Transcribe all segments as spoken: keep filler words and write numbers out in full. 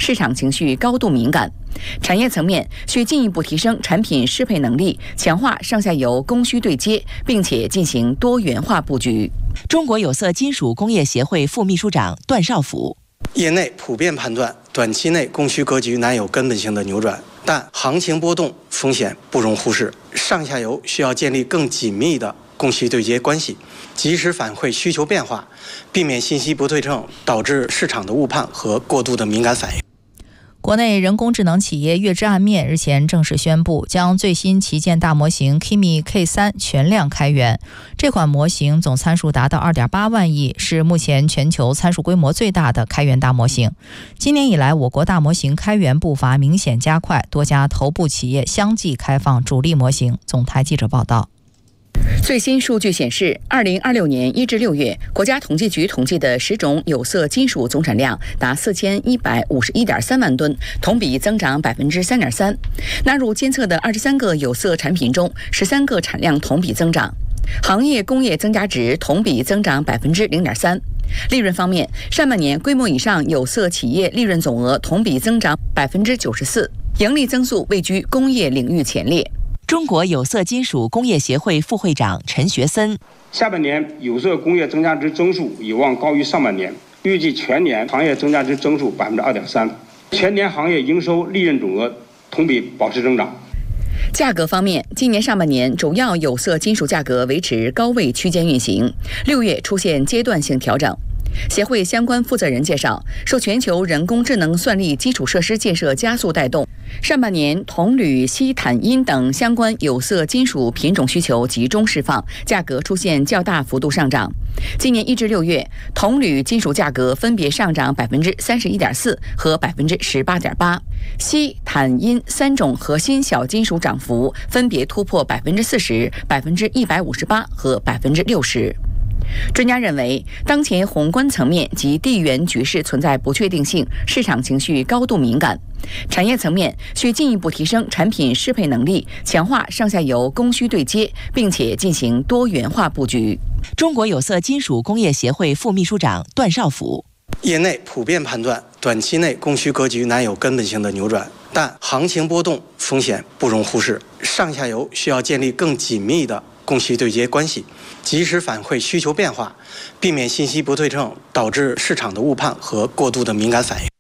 市场情绪高度敏感。产业层面需进一步提升产品适配能力，强化上下游供需对接，并且进行多元化布局。 中国有色金属工业协会副秘书长段少甫： 业内普遍判断，短期内供需格局难有根本性的扭转，但行情波动风险不容忽视。上下游需要建立更紧密的供需对接关系，及时反馈需求变化，避免信息不对称导致市场的误判和过度的敏感反应。 国内人工智能企业月之暗面日前正式宣布，将最新旗舰大模型 Kimi K 三 全量开源。这款模型总参数达到 二点八万亿，是目前全球参数规模最大的开源大模型。今年以来，我国大模型开源步伐明显加快，多家头部企业相继开放主力模型。总台记者报道。 最新数据显示，二零二六年一至六月，国家统计局统计的十种有色金属总产量达四千一百五十一点三万吨，同比增长百分之三点三。纳入监测的二十三个有色产品中，十三个产量同比增长，行业工业增加值同比增长百分之零点三。利润方面，上半年规模以上有色企业利润总额同比增长百分之九十四，盈利增速位居工业领域前列。 中国有色金属工业协会副会长陈学森： 下半年有色工业增加值增速有望高于上半年，预计全年行业增加值增速百分之二点三，全年行业营收利润总额同比保持增长。 价格方面，今年上半年主要有色金属价格维持高位区间运行，六月出现阶段性调整。协会相关负责人介绍，受全球人工智能算力基础设施建设加速带动，上半年铜、铝、锡、钽、铟等相关有色金属品种需求集中释放，价格出现较大幅度上涨。今年一至六月，铜、铝金属价格分别上涨百分之三十一点四和百分之十八点八，锡、钽、铟三种核心小金属涨幅分别突破百分之四十、百分之一百五十八和百分之六十。专家认为，当前宏观层面及地缘局势存在不确定性，市场情绪高度敏感。产业层面需进一步提升产品适配能力，强化上下游供需对接，并且进行多元化布局。 中国有色金属工业协会副秘书长段少甫： 业内普遍判断，短期内供需格局难有根本性的扭转，但行情波动风险不容忽视。上下游需要建立更紧密的供需对接关系，及时反馈需求变化，避免信息不对称导致市场的误判和过度的敏感反应。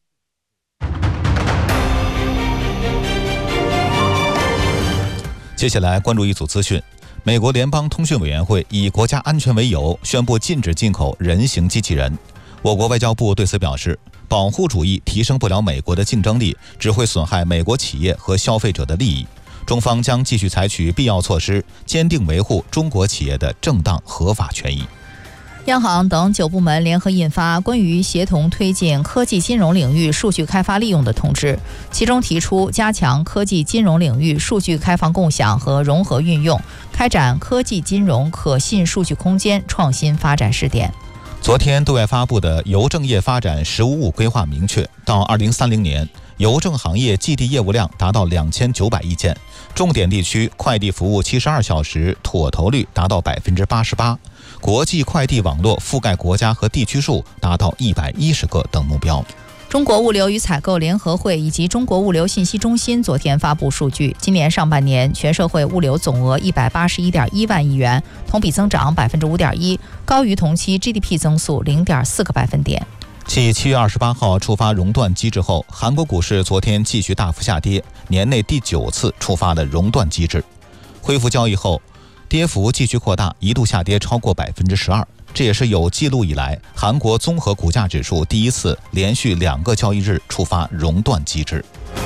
接下来关注一组资讯。美国联邦通讯委员会以国家安全为由，宣布禁止进口人形机器人。我国外交部对此表示，保护主义提升不了美国的竞争力，只会损害美国企业和消费者的利益。中方将继续采取必要措施，坚定维护中国企业的正当合法权益。 央行等九部门联合印发关于协同推进科技金融领域数据开发利用的通知，其中提出加强科技金融领域数据开放共享和融合运用，开展科技金融可信数据空间创新发展试点。 昨天对外发布的邮政业发展“十五五”规划明确，到二零三零年，邮政行业寄递业务量达到两千九百亿件，重点地区快递服务七十二小时妥投率达到百分之八十八，国际快递网络覆盖国家和地区数达到一百一十个等目标。 中国物流与采购联合会以及中国物流信息中心昨天发布数据，今年上半年全社会物流总额一百八十一点一万亿元，同比增长百分之五点一，高于同期 G D P 增速零点四个百分点。 继七月二十八号触发熔断机制后，韩国股市昨天继续大幅下跌，年内第九次触发了熔断机制。恢复交易后，跌幅继续扩大，一度下跌超过百分之十二。这也是有记录以来韩国综合股价指数第一次连续两个交易日触发熔断机制。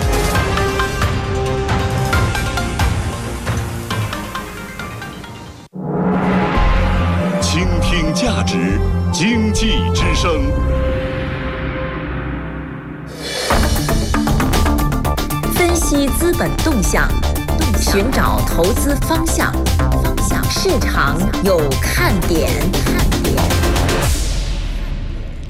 倾听价值，经济之声。 分析资本动向，寻找投资方向，市场有看点。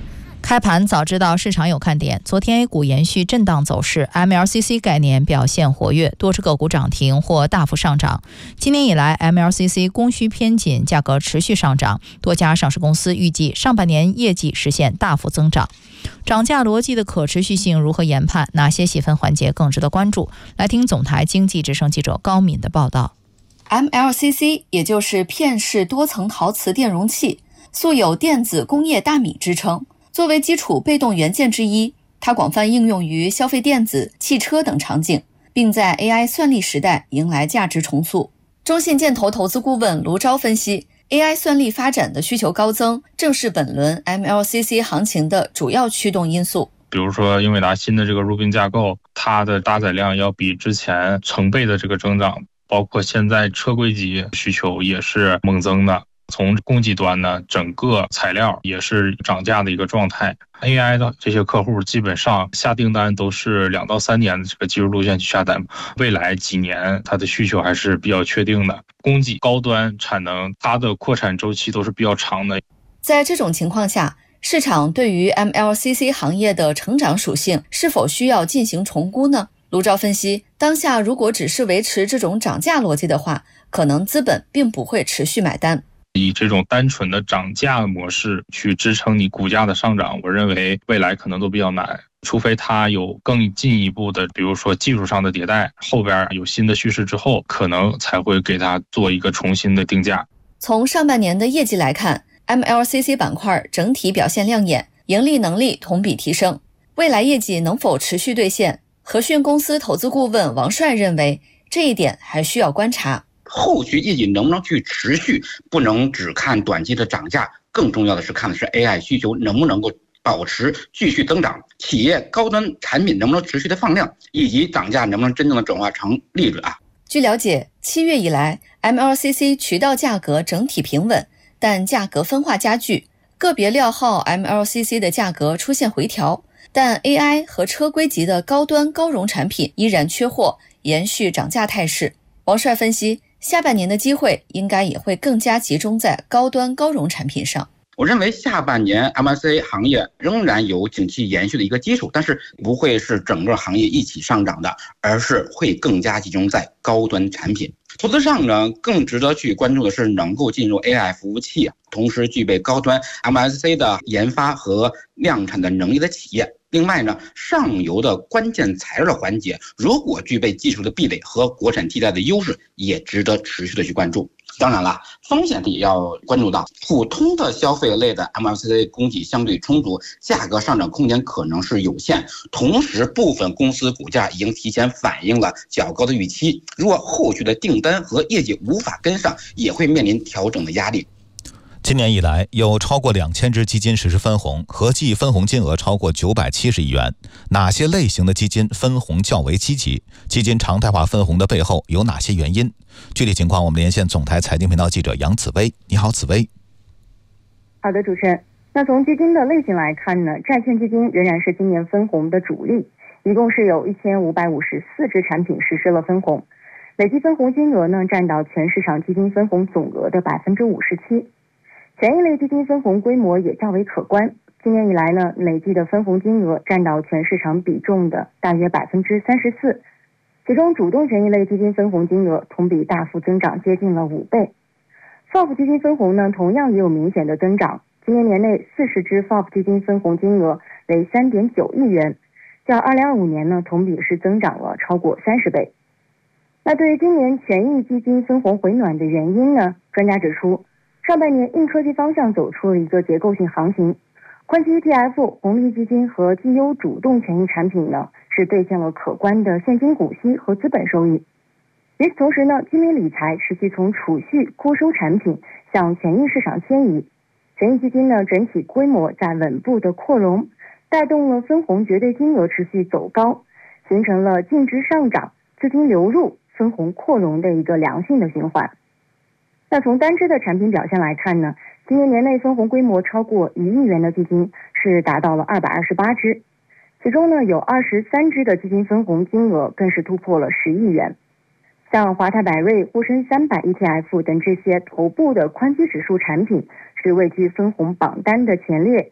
开盘早知道市场有看点，昨天 A 股延续震荡走势 ，M L C C 概念表现活跃，多只个股涨停或大幅上涨。今年以来 ，M L C C 供需偏紧，价格持续上涨，多家上市公司预计上半年业绩实现大幅增长。涨价逻辑的可持续性如何研判？哪些细分环节更值得关注？来听总台经济之声记者高敏的报道。 M L C C 也就是片式多层陶瓷电容器，素有电子工业大米之称。作为基础被动元件之一，它广泛应用于消费电子、汽车等场景，并在 A I 算力时代迎来价值重塑。中信建投投资顾问卢钊分析， A I 算力发展的需求高增，正是本轮 M L C C 行情的主要驱动因素。 比如说英伟达新的这个 Rubin 架构，它的搭载量要比之前成倍的这个增长，包括现在车规级需求也是猛增的。从供给端呢，整个材料也是涨价的一个状态。A I 的这些客户基本上下订单都是两到三年的这个技术路线去下单，未来几年它的需求还是比较确定的。供给高端产能，它的扩产周期都是比较长的。 在这种情况下，市场对于 M L C C 行业的成长属性是否需要进行重估呢？卢钊分析，当下如果只是维持这种涨价逻辑的话，可能资本并不会持续买单。 以这种单纯的涨价模式去支撑你股价的上涨，我认为未来可能都比较难，除非它有更进一步的，比如说技术上的迭代，后边有新的叙事之后，可能才会给它做一个重新的定价。 从上半年的业绩来看， M L C C 板块整体表现亮眼，盈利能力同比提升，未来业绩能否持续兑现？和讯公司投资顾问王帅认为，这一点还需要观察。 后续业绩能不能去持续，不能只看短期的涨价，更重要的是看的是 A I 需求能不能够保持继续增长，企业高端产品能不能持续的放量，以及涨价能不能真正的转化成利润啊。 据了解，七月以来 M L C C 渠道价格整体平稳，但价格分化加剧，个别料号 M L C C 的价格出现回调，但 A I 和车规级的高端高融产品依然缺货，延续涨价态势。王帅分析，下半年的机会应该也会更加集中在高端高融产品上。 我认为下半年 M L C C 行业仍然有景气延续的一个基础，但是不会是整个行业一起上涨的，而是会更加集中在高端产品。投资上呢，更值得去关注的是能够进入 A I 服务器，同时具备高端 M L C C 的研发和量产的能力的企业。另外呢，上游的关键材料的环节，如果具备技术的壁垒和国产替代的优势，也值得持续的去关注。当然了，风险也要关注到，普通的消费类的 M L C C 供给相对充足，价格上涨空间可能是有限，同时部分公司股价已经提前反映了较高的预期，如果后续的订单和业绩无法跟上，也会面临调整的压力。 今年以来，有超过两千只基金实施分红，合计分红金额超过九百七十亿元。哪些类型的基金分红较为积极？基金常态化分红的背后有哪些原因？具体情况，我们连线总台财经频道记者杨紫薇。你好，紫薇。 好的，主持人。那从基金的类型来看呢，债券基金仍然是今年分红的主力，一共是有一千五百五十四只产品实施了分红，累计分红金额呢占到全市场基金分红总额的百分之五十七。权益类基金分红规模也较为可观，今年以来呢，累计的分红金额占到全市场比重的大约百分之三十四，其中主动权益类基金分红金额同比大幅增长，接近了五倍。F O F 基金分红呢，同样也有明显的增长，今年年内四十只 F O F 基金分红金额为 三点九亿元，较二零二五年呢，同比是增长了超过三十倍。那对于今年权益基金分红回暖的原因呢，专家指出，上半年硬科技方向走出了一个结构性行情，宽基 E T F、红利基金和绩优主动权益产品呢，是兑现了可观的现金股息和资本收益。与此同时呢，居民理财持续从储蓄固收产品向权益市场迁移，权益基金呢整体规模在稳步的扩容，带动了分红绝对金额持续走高，形成了净值上涨、资金流入、分红扩容的一个良性的循环。那从单只的产品表现来看呢，今年年内分红规模超过一亿元的基金是达到了二百二十八只，其中呢有二十三只的基金分红金额更是突破了十亿元。像华泰柏瑞、沪深三百 E T F 等这些头部的宽基指数产品是位居分红榜单的前列，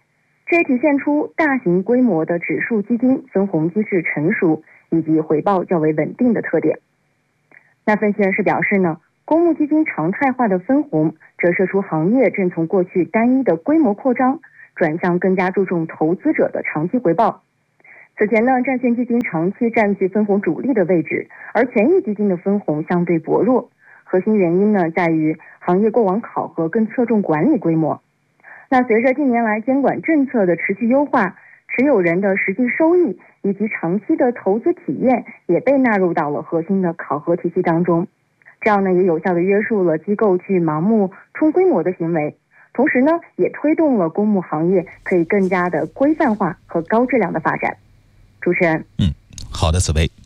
这也体现出大型规模的指数基金分红机制成熟以及回报较为稳定的特点。那分析人士表示呢，公募基金常态化的分红折射出行业正从过去单一的规模扩张转向更加注重投资者的长期回报。此前呢，债券基金长期占据分红主力的位置，而权益基金的分红相对薄弱。核心原因呢，在于行业过往考核更侧重管理规模。那随着近年来监管政策的持续优化，持有人的实际收益以及长期的投资体验也被纳入到了核心的考核体系当中。这样呢，也有效地约束了机构去盲目冲规模的行为，同时呢，也推动了公募行业可以更加的规范化和高质量的发展。主持人， 嗯，好的，紫薇。